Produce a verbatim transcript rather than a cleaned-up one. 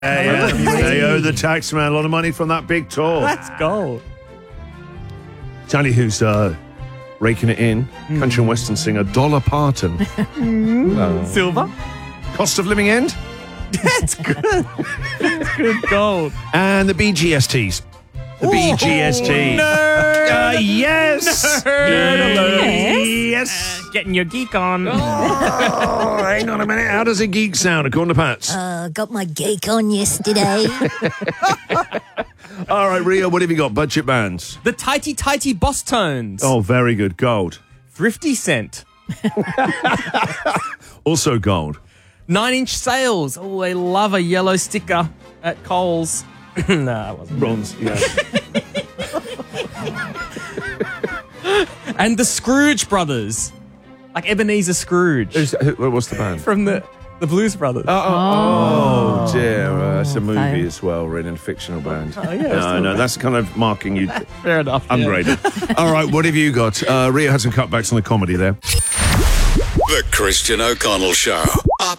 Hey, uh, they owe the tax man a lot of money from that big tour. Let's go. Tell you who's uh, raking it in. Mm. Country and Western singer Dolly Parton. mm. Silver. Cost of living end? That's good. That's good gold. And the B G S Ts. The Ooh, B G S Ts. Nerd. Uh, yes. Nerd alert. Yes. Uh, getting your geek on. Oh, hang on a minute. How does a geek sound according to Pats? Uh, got my geek on yesterday. All right, Rio, what have you got? Budget bands. The Tighty Tighty Boss Tones. Oh, very good. Gold. Thrifty Cent. Also gold. Nine Inch Sales. Oh, I love a yellow sticker at Coles. No, it wasn't. Bronze, yeah. And the Scrooge Brothers. Like Ebenezer Scrooge. Who's, who, what's the band? From the, the Blues Brothers. Oh, oh, oh dear. Uh, that's a movie okay. as well, written fictional band. Oh, yeah, no, no, that's kind of marking you. Fair enough. Ungraded. Yeah. All right, what have you got? Uh, Rio had some cutbacks on the comedy there. The Christian O'Connell Show. Up